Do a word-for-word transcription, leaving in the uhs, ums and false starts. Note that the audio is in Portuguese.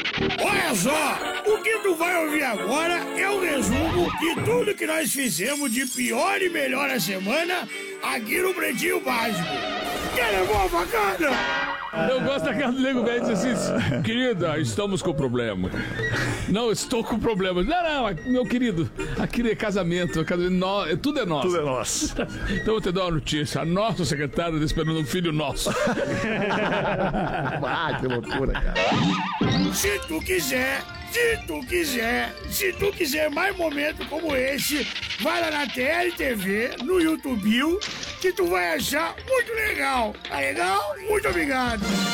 Olha só, o que tu vai ouvir agora é um resumo de tudo que nós fizemos de pior e melhor a semana aqui no Pretinho Básico. Quer levar a facada? Eu gosto daquela do nego velho que diz assim: querida, estamos com problema. Não, estou com problema. Não, não, meu querido, aqui é casamento, casamento no, tudo é nosso. Tudo é nosso. Então eu vou te dar uma notícia: a nossa secretária está esperando um filho nosso. Ah, que loucura, cara. Se tu quiser, se tu quiser, se tu quiser mais momentos como esse, vai lá na T L T V, no YouTube, que tu vai achar muito legal. Tá legal? Muito obrigado.